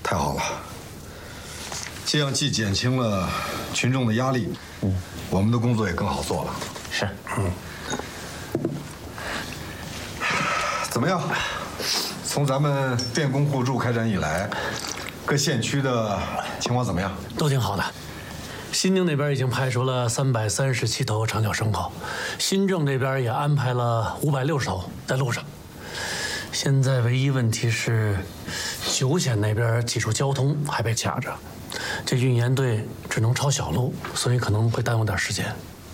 太好了，这样既减轻了群众的压力，我们的工作也更好做了。 是， 怎么样？从咱们电工互助开展以来，各县区的情况怎么样？ 都挺好的。新宁那边已经派出了337头长角牲口，新郑这边也安排了560头在路上。现在唯一问题是，九县那边技术交通还被卡着，这运盐队只能抄小路，所以可能会耽误点时间。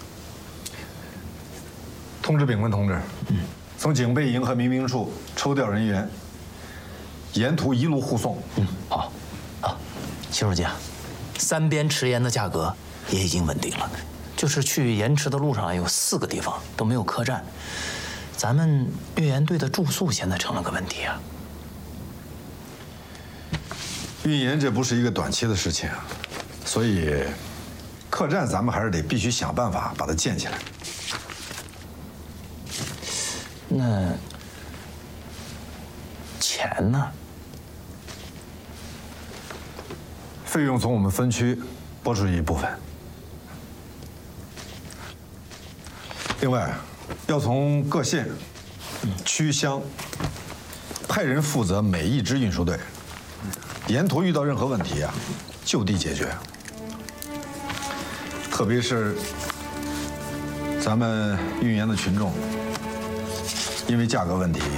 通知炳文同志，从警备营和民兵处抽调人员，沿途一路护送。 好，啊，齐书记啊，3边池盐的价格也已经稳定了，就是去盐池的路上有4个地方都没有客栈，咱们运盐队的住宿现在成了个问题啊。 运盐这不是一个短期的事情，所以客栈咱们还是得必须想办法把它建起来。 那钱呢？ 费用从我们分区拨出一部分，另外要从各县、区乡派人负责每一支运输队，沿途遇到任何问题啊，就地解决。特别是咱们运盐的群众，因为价格问题